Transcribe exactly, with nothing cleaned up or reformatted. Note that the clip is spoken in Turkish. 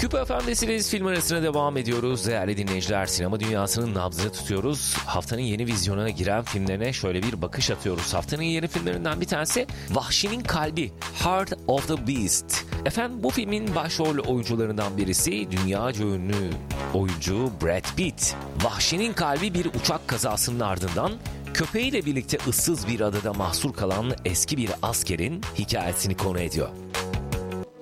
Küpe F M'desiniz. Film arasına devam ediyoruz. Değerli dinleyiciler, sinema dünyasının nabzını tutuyoruz. Haftanın yeni vizyona giren filmlerine şöyle bir bakış atıyoruz. Haftanın yeni filmlerinden bir tanesi Vahşinin Kalbi, Heart of the Beast. Efendim, bu filmin başrol oyuncularından birisi dünyaca ünlü oyuncu Brad Pitt. Vahşinin Kalbi bir uçak kazasının ardından köpeğiyle birlikte ıssız bir adada mahsur kalan eski bir askerin hikayesini konu ediyor.